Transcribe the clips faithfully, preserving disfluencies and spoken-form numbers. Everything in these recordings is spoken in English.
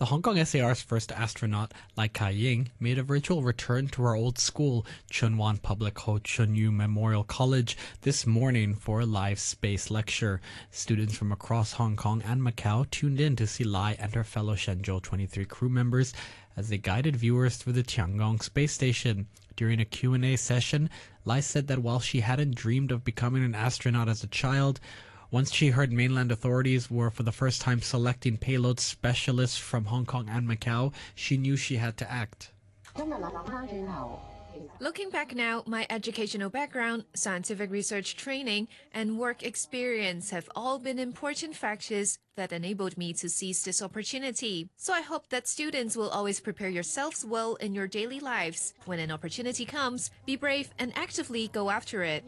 The Hong Kong S A R's first astronaut, Lai Ka-ying, made a virtual return to her old school, Tsuen Wan Public Ho Chun Yu Memorial College, this morning for a live space lecture. Students from across Hong Kong and Macau tuned in to see Lai and her fellow Shenzhou twenty-three crew members as they guided viewers through the Tiangong space station. During a Q and A session, Lai said that while she hadn't dreamed of becoming an astronaut as a child, once she heard mainland authorities were for the first time selecting payload specialists from Hong Kong and Macau, she knew she had to act. Looking back now, my educational background, scientific research training, and work experience have all been important factors that enabled me to seize this opportunity. So I hope that students will always prepare yourselves well in your daily lives. When an opportunity comes, be brave and actively go after it.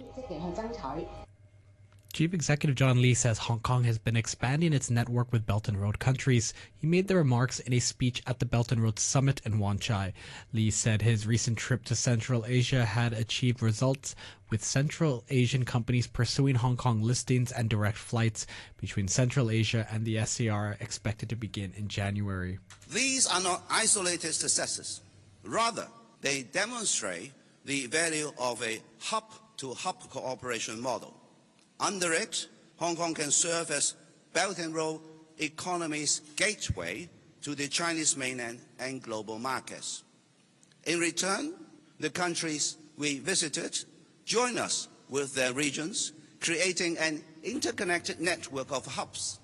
Chief Executive John Lee says Hong Kong has been expanding its network with Belt and Road countries. He made the remarks in a speech at the Belt and Road Summit in Wan Chai. Lee said his recent trip to Central Asia had achieved results, with Central Asian companies pursuing Hong Kong listings and direct flights between Central Asia and the S A R expected to begin in January. These are not isolated successes. Rather, they demonstrate the value of a hub-to-hub cooperation model. Under it, Hong Kong can serve as Belt and Road economy's gateway to the Chinese mainland and global markets. In return, the countries we visited join us with their regions, creating an interconnected network of hubs.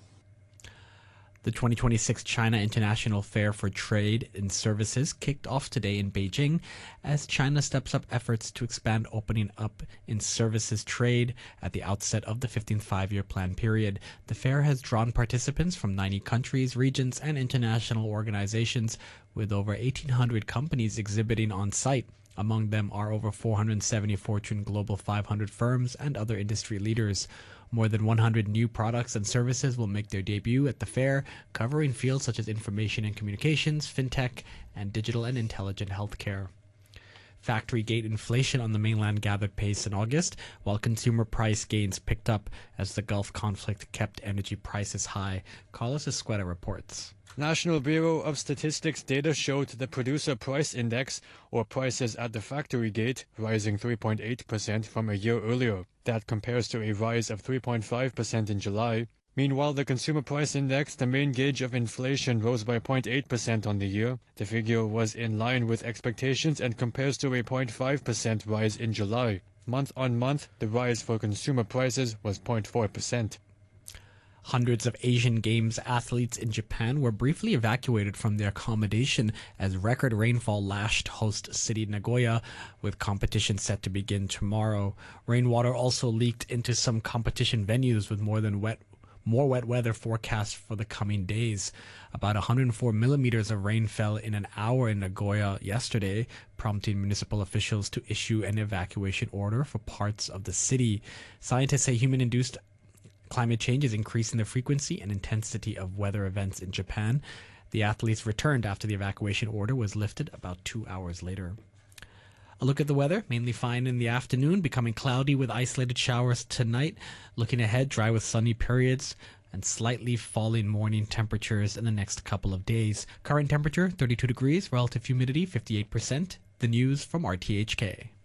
The twenty twenty-six China International Fair for Trade and Services kicked off today in Beijing as China steps up efforts to expand opening up in services trade at the outset of the fifteenth five-year plan period. The fair has drawn participants from ninety countries, regions, and international organizations, with over eighteen hundred companies exhibiting on site. Among them are over four hundred seventy Fortune Global five hundred firms and other industry leaders. More than one hundred new products and services will make their debut at the fair, covering fields such as information and communications, fintech, and digital and intelligent healthcare. Factory gate inflation on the mainland gathered pace in August, while consumer price gains picked up as the Gulf conflict kept energy prices high. Carlos Escueta reports. National Bureau of Statistics data showed the Producer Price Index, or prices at the factory gate, rising three point eight percent from a year earlier. That compares to a rise of three point five percent in July. Meanwhile, the Consumer Price Index, the main gauge of inflation, rose by zero point eight percent on the year. The figure was in line with expectations and compares to a zero point five percent rise in July. Month on month, the rise for consumer prices was zero point four percent. Hundreds of Asian Games athletes in Japan were briefly evacuated from their accommodation as record rainfall lashed host city Nagoya, with competition set to begin tomorrow. Rainwater also leaked into some competition venues, with more than wet more wet weather forecast for the coming days. About one hundred four millimeters of rain fell in an hour in Nagoya yesterday, prompting municipal officials to issue an evacuation order for parts of the city. Scientists say human-induced climate change is increasing the frequency and intensity of weather events in Japan. The athletes returned after the evacuation order was lifted about two hours later. A look at the weather, mainly fine in the afternoon, becoming cloudy with isolated showers tonight. Looking ahead, dry with sunny periods and slightly falling morning temperatures in the next couple of days. Current temperature, thirty-two degrees, relative humidity, fifty-eight percent. The news from R T H K.